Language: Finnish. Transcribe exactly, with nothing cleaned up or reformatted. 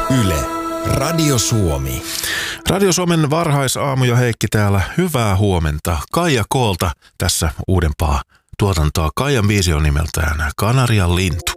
Yle, Radio Suomi. Radio Suomen varhaisaamu ja Heikki täällä. Hyvää huomenta. Kaija Koolta tässä uudempaa tuotantoa. Kaijan biisi on nimeltään Kanarian lintu.